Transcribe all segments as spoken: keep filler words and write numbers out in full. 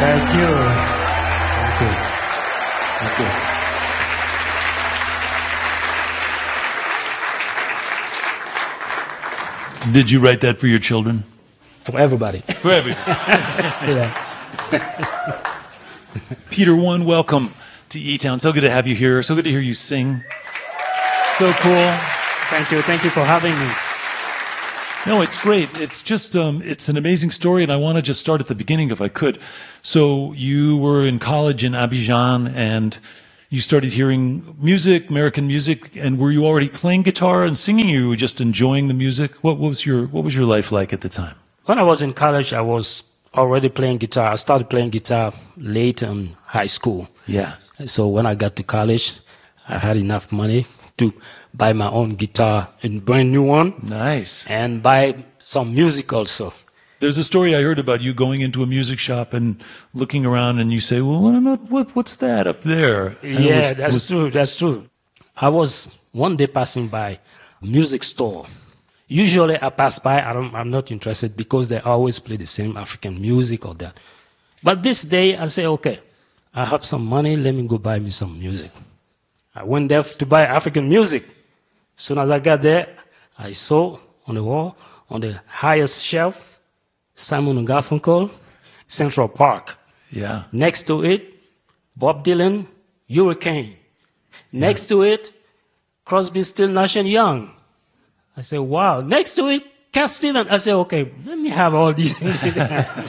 Thank you. Thank you. Thank you. Did you write that for your children? For everybody. For everybody. Yeah. Peter One, welcome to E-Town. So good to have you here. So good to hear you sing. So cool. Thank you. Thank you for having me. No, it's great. It's just, um, it's an amazing story, and I want to just start at the beginning if I could. So you were in college in Abidjan, and you started hearing music, American music, and were you already playing guitar and singing, or you were just enjoying the music? What was your, what was your life like at the time? When I was in college, I was already playing guitar. I started playing guitar late in high school. Yeah. So when I got to college, I had enough money to buy my own guitar, a brand new one. Nice. And buy some music also. There's a story I heard about you going into a music shop and looking around, and you say, well, what, what, what's that up there? And yeah, was, that's was... true. That's true. I was one day passing by a music store. Usually I pass by, I don't, I'm not interested because they always play the same African music or that. But this day I say, okay, I have some money, let me go buy me some music. I went there to buy African music. As soon as I got there, I saw on the wall, on the highest shelf, Simon and Garfunkel, Central Park. Yeah. Next to it, Bob Dylan, Hurricane. Next yeah. to it, Crosby, Still, Nash and Young. I said, wow. Next to it, Cat Stevens. I said, okay, let me have all these. yeah.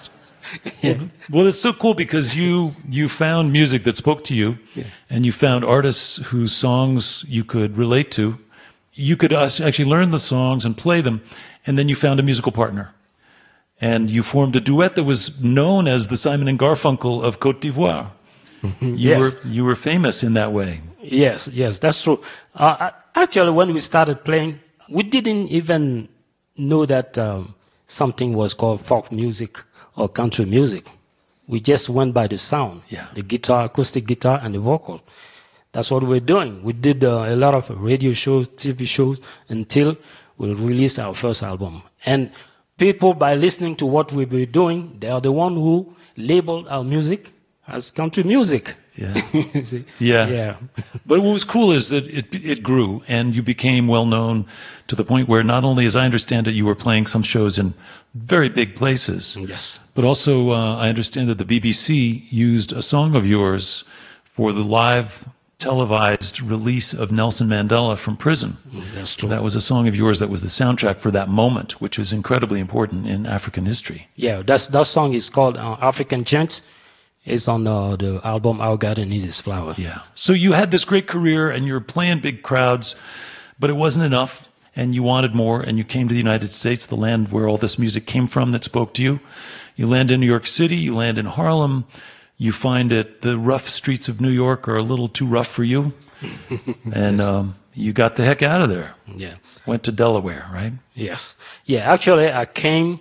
well, well, it's so cool because you you found music that spoke to you, yeah. and you found artists whose songs you could relate to. You could actually learn the songs and play them, and then you found a musical partner. And you formed a duet that was known as the Simon and Garfunkel of Côte d'Ivoire. You yes. were you were famous in that way. Yes, yes, that's true. Uh, actually, when we started playing, we didn't even know that um, something was called folk music or country music. We just went by the sound, yeah. the guitar, acoustic guitar, and the vocal. That's what we're doing. We did uh, a lot of radio shows, T V shows, until we released our first album. And people, by listening to what we were doing, they are the one who labeled our music as country music. Yeah. yeah. Yeah. But what was cool is that it it grew, and you became well known to the point where not only, as I understand it, you were playing some shows in very big places. Yes. But also, uh, I understand that the B B C used a song of yours for the live televised release of Nelson Mandela from prison. That's true. That was a song of yours that was the soundtrack for that moment, which is incredibly important in African history. Yeah, that's, that song is called uh, African Chant. It's on uh, the album Our Garden Needs Flower. Yeah. So you had this great career and you're playing big crowds, but it wasn't enough and you wanted more, and you came to the United States, the land where all this music came from that spoke to you. You land in New York City, you land in Harlem. You find that the rough streets of New York are a little too rough for you, and um, you got the heck out of there. Yeah. Went to Delaware, right? Yes. Yeah, actually, I came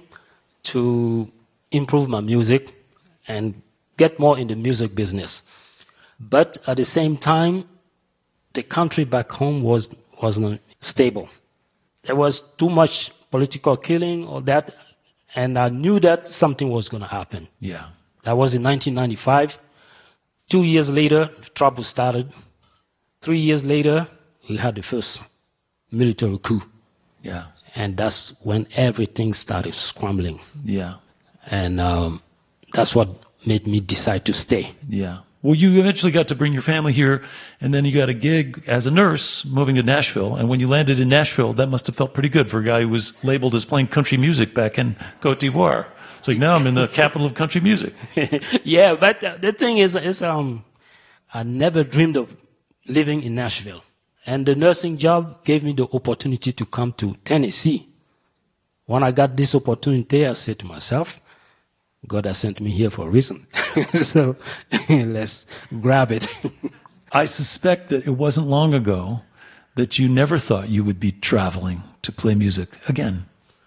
to improve my music and get more in the music business. But at the same time, the country back home was, wasn't stable. There was too much political killing or that, and I knew that something was going to happen. Yeah. That was in nineteen ninety-five. Two years later, the trouble started. Three years later, we had the first military coup. Yeah. And that's when everything started scrambling. Yeah. And um, that's what made me decide to stay. Yeah. Well, you eventually got to bring your family here, and then you got a gig as a nurse moving to Nashville. And when you landed in Nashville, that must have felt pretty good for a guy who was labeled as playing country music back in Côte d'Ivoire. It's like, now I'm in the capital of country music. Yeah, but uh, the thing is, is um, I never dreamed of living in Nashville. And the nursing job gave me the opportunity to come to Tennessee. When I got this opportunity, I said to myself, God has sent me here for a reason. So let's grab it. I suspect that it wasn't long ago that you never thought you would be traveling to play music again.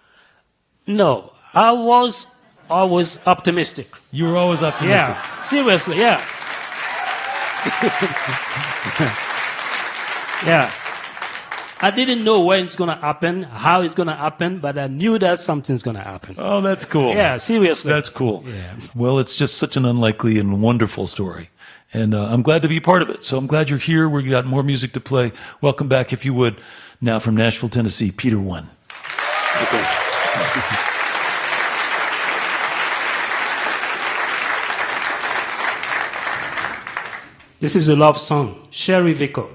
No, I was always optimistic. You were always optimistic. Yeah, seriously, yeah. Yeah. I didn't know when it's going to happen, how it's going to happen, but I knew that something's going to happen. Oh, that's cool. Yeah, seriously. That's cool. Yeah. Well, it's just such an unlikely and wonderful story. And uh, I'm glad to be a part of it. So I'm glad you're here. We've got more music to play. Welcome back, if you would. Now from Nashville, Tennessee, Peter One. Okay. This is a love song, Sherry Vico.